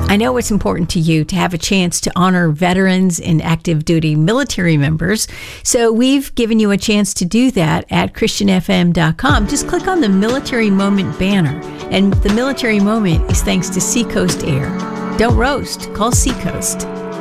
I know it's important to you to have a chance to honor veterans and active duty military members. So we've given you a chance to do that at ChristianFM.com. Just click on the Military Moment banner. And the Military Moment is thanks to Seacoast Air. Don't roast. Call Seacoast.